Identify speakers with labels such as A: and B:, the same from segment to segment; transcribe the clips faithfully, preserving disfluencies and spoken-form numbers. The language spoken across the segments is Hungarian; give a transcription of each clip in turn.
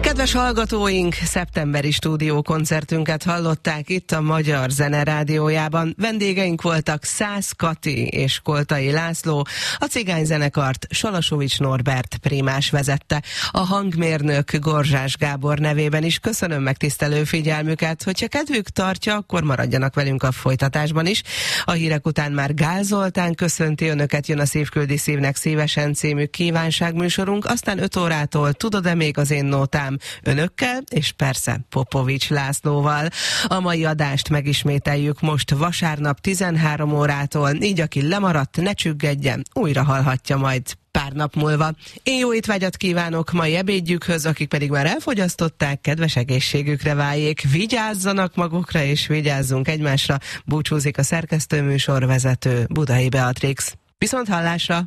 A: Kedves hallgatóink, szeptemberi stúdiókoncertünket hallották itt a Magyar Zene Rádiójában. Vendégeink voltak Szász Kati és Koltai László, a cigányzenekart Salasovics Norbert primás vezette. A hangmérnök Gorzsás Gábor nevében is köszönöm megtisztelő figyelmüket, hogyha kedvük tartja, akkor maradjanak velünk a folytatásban is. A hírek után már Gál Zoltán köszönti önöket, jön a Szívküldi Szívnek szívesen című kívánságműsorunk, aztán öt órától Tudod-e még az én nótám önökkel, és persze Popovics Lászlóval. A mai adást megismételjük most vasárnap tizenhárom órától, így aki lemaradt, ne csüggedjen, újra hallhatja majd pár nap múlva. Én jó étvágyat kívánok mai ebédjükhöz, akik pedig már elfogyasztották, kedves egészségükre váljék, vigyázzanak magukra és vigyázzunk egymásra. Búcsúzik a szerkesztőműsor vezető Budai Beatrix. Viszont hallásra!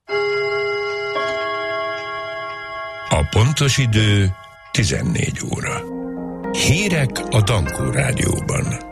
B: A pontos idő tizennégy óra. Hírek a Dankó Rádióban.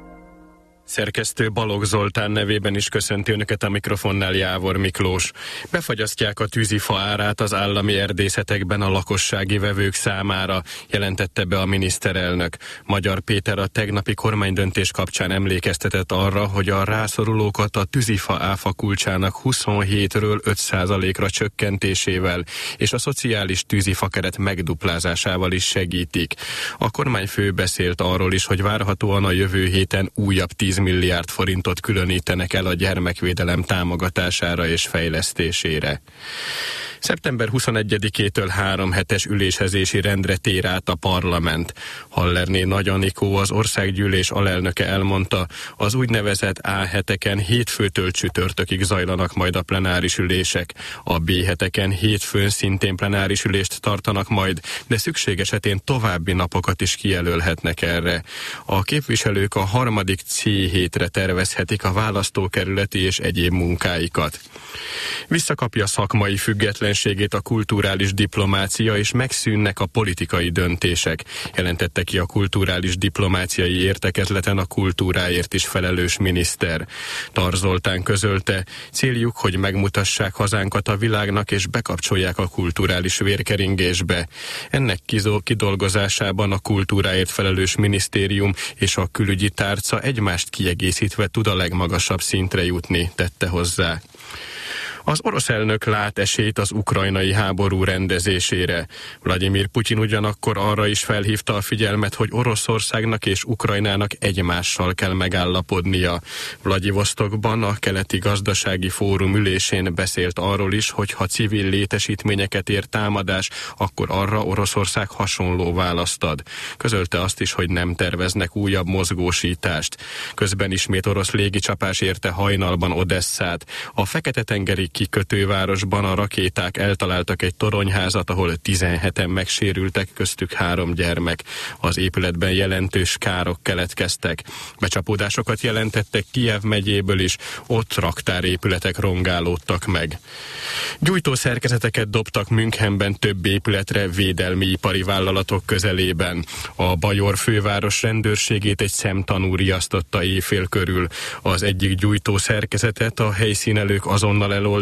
C: Szerkesztő Balogh Zoltán nevében is köszönti önöket, a mikrofonnál Jávor Miklós. Befagyasztják a tűzifa árát az állami erdészetekben a lakossági vevők számára, jelentette be a miniszterelnök. Magyar Péter a tegnapi kormánydöntés kapcsán emlékeztetett arra, hogy a rászorulókat a tűzifa áfa kulcsának huszonhétről öt százalékra csökkentésével és a szociális tűzifa keret megduplázásával is segítik. A kormányfő beszélt arról is, hogy várhatóan a jövő héten újabb tíz milliárd forintot különítenek el a gyermekvédelem támogatására és fejlesztésére. szeptember huszonegyedikétől három hetes ülésezési rendre tér át a parlament. Hallerné Nagy Anikó, az országgyűlés alelnöke elmondta, az úgynevezett A heteken hétfőtől csütörtökig zajlanak majd a plenáris ülések. A B heteken hétfőn szintén plenáris ülést tartanak majd, de szükség esetén további napokat is kijelölhetnek erre. A képviselők a harmadik C hétre tervezhetik a választókerületi és egyéb munkáikat. Visszakapja szakmai függetlenségét a kulturális diplomácia, és megszűnnek a politikai döntések, jelentette ki a kulturális diplomáciai értekezleten a kultúráért is felelős miniszter. Tar Zoltán közölte, céljuk, hogy megmutassák hazánkat a világnak, és bekapcsolják a kulturális vérkeringésbe. Ennek kidolgozásában a kultúráért felelős minisztérium és a külügyi tárca egymást kiegészítve tud a legmagasabb szintre jutni, tette hozzá. Az orosz elnök lát esélyt az ukrajnai háború rendezésére. Vladimir Putyin ugyanakkor arra is felhívta a figyelmet, hogy Oroszországnak és Ukrajnának egymással kell megállapodnia. Vladivostokban a keleti gazdasági fórum ülésén beszélt arról is, hogy ha civil létesítményeket ér támadás, akkor arra Oroszország hasonló választ ad. Közölte azt is, hogy nem terveznek újabb mozgósítást. Közben ismét orosz légicsapás érte hajnalban Odesszát. A Fekete-tengeri kikötővárosban a rakéták eltaláltak egy toronyházat, ahol tizenheten megsérültek, köztük három gyermek. Az épületben jelentős károk keletkeztek. Becsapódásokat jelentettek Kijev megyéből is, ott raktárépületek rongálódtak meg. Gyújtószerkezeteket dobtak Münchenben több épületre védelmi ipari vállalatok közelében. A Bajor főváros rendőrségét egy szemtanú riasztotta éjfél körül. Az egyik gyújtószerkezetet a helyszínelők azonnal eloltották,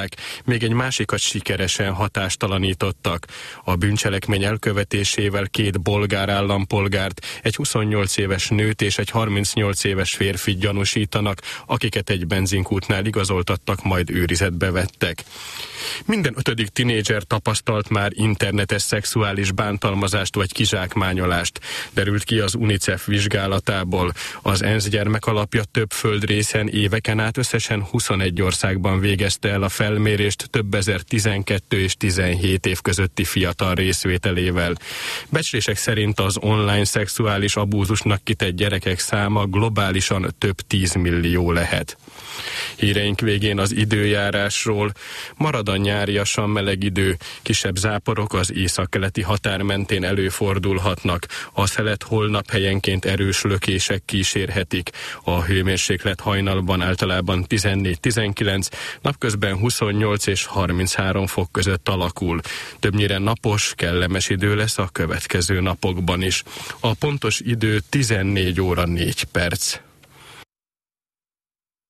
C: még egy másikat sikeresen hatástalanítottak. A bűncselekmény elkövetésével két bolgár állampolgárt, egy huszonnyolc éves nőt és egy harmincnyolc éves férfit gyanúsítanak, akiket egy benzinkútnál igazoltattak, majd őrizetbe vettek. Minden ötödik tinédzser tapasztalt már internetes szexuális bántalmazást vagy kizsákmányolást, derült ki az UNICEF vizsgálatából. Az ENSZ gyermekalapja több földrészen éveken át összesen huszonegy országban végezte el a felmérést több ezer tizenkettő és tizenhét év közötti fiatal részvételével. Becslések szerint az online szexuális abúzusnak kitett gyerekek száma globálisan több tízmillió lehet. Híreink végén az időjárásról. Marad a nyáriasan meleg idő, kisebb záporok az északkeleti határ mentén előfordulhatnak. A szelet holnap helyenként erős lökések kísérhetik. A hőmérséklet hajnalban általában tizennégy-tizenkilenc, napközben huszonnyolc és harminchárom fok között alakul. Többnyire napos, kellemes idő lesz a következő napokban is. A pontos idő tizennégy óra négy perc.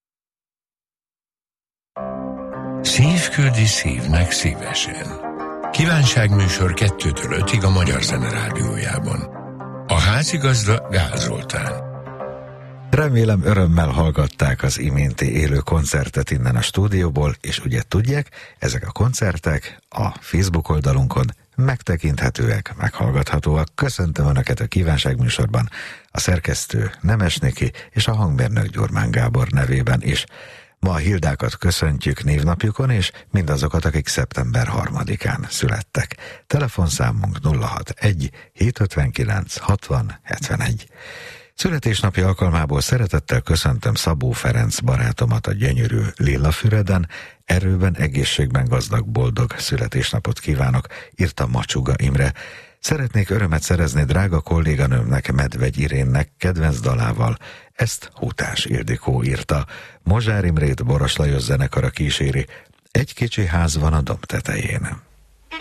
B: Szívküldi Szívnek szívesen. Kívánságműsor kettőtől ötig a Magyar Zene Rádiójában. A házigazda Gál Zoltán.
D: Remélem örömmel hallgatták az iménti élő koncertet innen a stúdióból, és ugye tudják, ezek a koncertek a Facebook oldalunkon megtekinthetőek, meghallgathatóak. Köszöntöm Önöket a kívánságműsorban, a szerkesztő Nemes Niki és a hangmérnök Gyurmán Gábor nevében is. Ma a Hildákat köszöntjük névnapjukon, és mindazokat, akik szeptember harmadikán születtek. Telefonszámunk nulla hatvanegy hétszázötvenkilenc hatvan hetvenegy. Születésnapi alkalmából szeretettel köszöntöm Szabó Ferenc barátomat a gyönyörű Lillafüreden. Erőben, egészségben gazdag, boldog születésnapot kívánok, írta Macsuga Imre. Szeretnék örömet szerezni drága kolléganőmnek, Medvegy Irénnek kedvenc dalával. Ezt Hutás Ildikó írta. Mozsár Imrét Boros Lajos zenekara kíséri. Egy kicsi ház van a domb tetején.